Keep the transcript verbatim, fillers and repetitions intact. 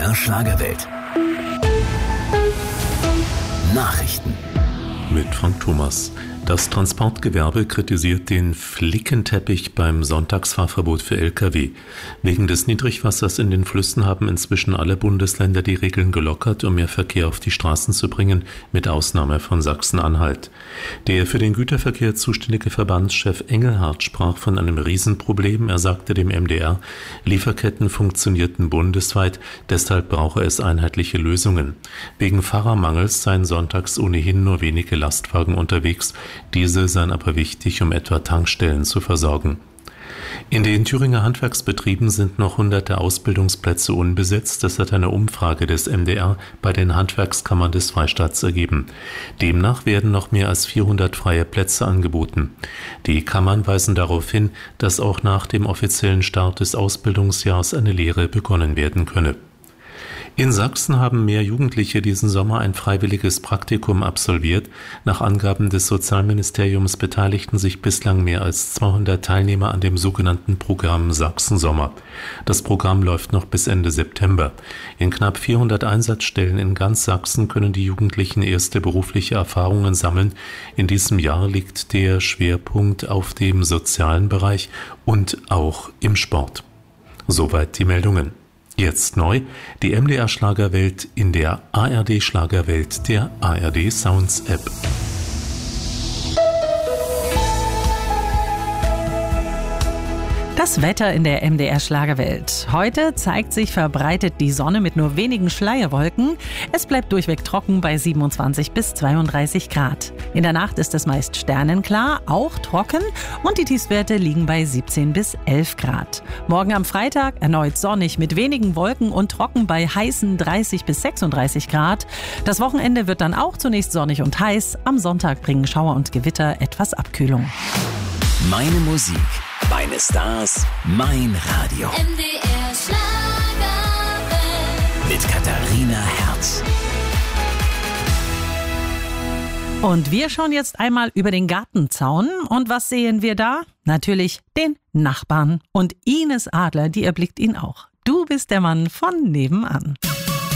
R Schlagerwelt. Nachrichten mit Frank Thomas. Das Transportgewerbe kritisiert den Flickenteppich beim Sonntagsfahrverbot für L K W. Wegen des Niedrigwassers in den Flüssen haben inzwischen alle Bundesländer die Regeln gelockert, um mehr Verkehr auf die Straßen zu bringen, mit Ausnahme von Sachsen-Anhalt. Der für den Güterverkehr zuständige Verbandschef Engelhardt sprach von einem Riesenproblem. Er sagte dem M D R, Lieferketten funktionierten bundesweit, deshalb brauche es einheitliche Lösungen. Wegen Fahrermangels seien sonntags ohnehin nur wenige Lastwagen unterwegs. Diese seien aber wichtig, um etwa Tankstellen zu versorgen. In den Thüringer Handwerksbetrieben sind noch hunderte Ausbildungsplätze unbesetzt. Das hat eine Umfrage des M D R bei den Handwerkskammern des Freistaats ergeben. Demnach werden noch mehr als vierhundert freie Plätze angeboten. Die Kammern weisen darauf hin, dass auch nach dem offiziellen Start des Ausbildungsjahrs eine Lehre begonnen werden könne. In Sachsen haben mehr Jugendliche diesen Sommer ein freiwilliges Praktikum absolviert. Nach Angaben des Sozialministeriums beteiligten sich bislang mehr als zweihundert Teilnehmer an dem sogenannten Programm Sachsensommer. Das Programm läuft noch bis Ende September. In knapp vierhundert Einsatzstellen in ganz Sachsen können die Jugendlichen erste berufliche Erfahrungen sammeln. In diesem Jahr liegt der Schwerpunkt auf dem sozialen Bereich und auch im Sport. Soweit die Meldungen. Jetzt neu, die M D R Schlagerwelt in der A R D Schlagerwelt der A R D Sounds App. Das Wetter in der M D R Schlagerwelt. Heute zeigt sich verbreitet die Sonne mit nur wenigen Schleierwolken. Es bleibt durchweg trocken bei siebenundzwanzig bis zweiunddreißig Grad. In der Nacht ist es meist sternenklar, auch trocken und die Tiefstwerte liegen bei siebzehn bis elf Grad. Morgen am Freitag erneut sonnig mit wenigen Wolken und trocken bei heißen dreißig bis sechsunddreißig Grad. Das Wochenende wird dann auch zunächst sonnig und heiß. Am Sonntag bringen Schauer und Gewitter etwas Abkühlung. Meine Musik, meine Stars, mein Radio. M D R Schlagerwelt. Mit Katharina Herz. Und wir schauen jetzt einmal über den Gartenzaun. Und was sehen wir da? Natürlich den Nachbarn. Und Ines Adler, die erblickt ihn auch. Du bist der Mann von nebenan.